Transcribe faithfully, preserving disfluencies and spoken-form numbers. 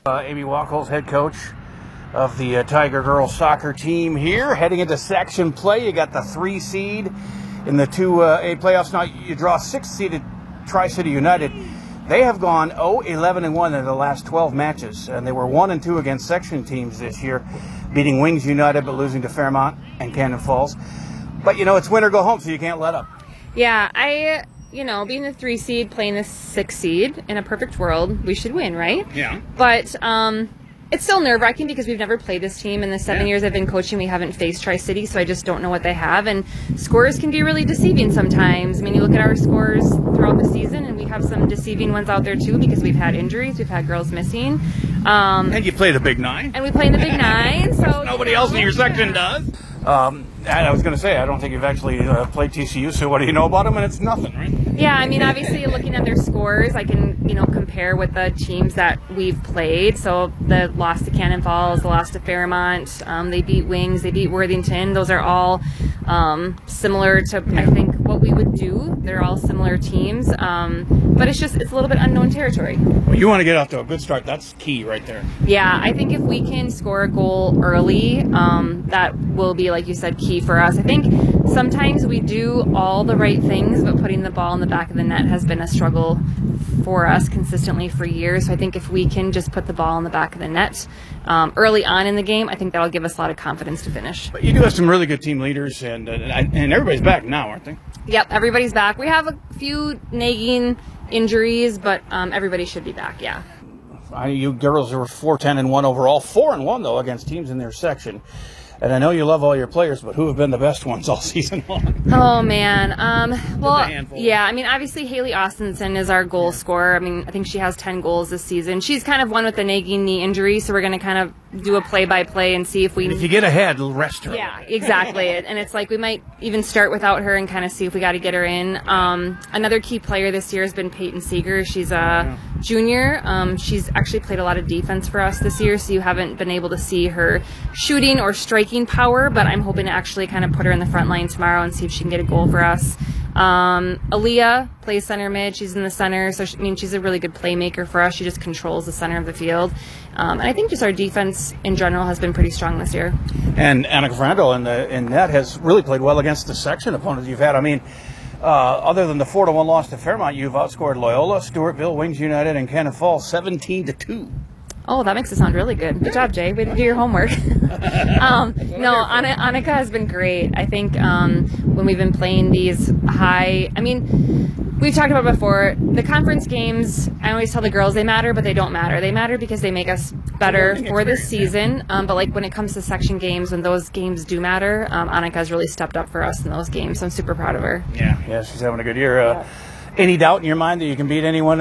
Uh, Amy Wacholz, head coach of the uh, Tiger Girls soccer team here, heading into section play. You got the three seed in the two uh, A playoffs. Now you draw six-seeded Tri-City United. They have gone oh eleven and one in the last twelve matches, and they were one and two against section teams this year, beating Wings United but losing to Fairmont and Cannon Falls. But you know, it's win or go home, so you can't let up. Yeah, I, you know, being the three seed, playing the six seed, in a perfect world, we should win, right? Yeah. But um, it's still nerve-wracking because we've never played this team. In the seven yeah. years I've been coaching, we haven't faced Tri-City, so I just don't know what they have. And scores can be really deceiving sometimes. I mean, you look at our scores throughout the season, and we have some deceiving ones out there too because we've had injuries, we've had girls missing. Um, and you play the Big Nine. And we play in the Big Nine, so nobody you know, else in your section yeah. does. Um, and I was going to say, I don't think you've actually uh, played T C U, so what do you know about them? And it's nothing, right? Yeah, I mean, obviously, looking at their scores, I can, you know, compare with the teams that we've played. So the loss to Cannon Falls, the loss to Fairmont, um, they beat Wings, they beat Worthington. Those are all um, similar to, I think, what we would do. They're all similar teams, um, but it's just, it's a little bit unknown territory. Well, you want to get off to a good start. That's key right there. Yeah, I think if we can score a goal early, um, that will be, like you said, key for us. I think sometimes we do all the right things, but putting the ball in the back of the net has been a struggle for us consistently for years. So I think if we can just put the ball in the back of the net um, early on in the game, I think that'll give us a lot of confidence to finish. But you do have some really good team leaders, and uh, and everybody's back now, aren't they? Yep, everybody's back. We have a few nagging injuries, but um, everybody should be back, yeah. I, you girls are four ten and one overall, four and one though against teams in their section. And I know you love all your players, but who have been the best ones all season long? Oh, man. Um, well, yeah, I mean, obviously Haley Austinson is our goal scorer. I mean, I think she has ten goals this season. She's kind of one with the nagging knee injury, so we're going to kind of do a play-by-play and see if we... And if you get ahead, rest her. Yeah, exactly. And it's like we might even start without her and kind of see if we got to get her in. Um, another key player this year has been Peyton Seeger. She's a junior. Um, she's actually played a lot of defense for us this year, so you haven't been able to see her shooting or striking power, but I'm hoping to actually kind of put her in the front line tomorrow and see if she can get a goal for us. Um, Aaliyah plays center mid. She's in the center, so she, I mean, she's a really good playmaker for us. She just controls the center of the field. Um, and I think just our defense in general has been pretty strong this year. And Annika Frandl in, the, in net has really played well against the section opponents you've had. I mean, uh, other than the four to one loss to Fairmont, you've outscored Loyola, Stewartville, Wings United, and Cannon Falls seventeen to two. Oh, that makes it sound really good. Good job, Jay. Way to do your homework. um, no, Anna, Annika has been great. I think um, when we've been playing these high, I mean, we've talked about before, the conference games, I always tell the girls they matter, but they don't matter. They matter because they make us better for this season. Um, but like when it comes to section games, when those games do matter, um, Annika's really stepped up for us in those games. So I'm super proud of her. Yeah, yeah, she's having a good year. Uh, yeah. Any doubt in your mind that you can beat anyone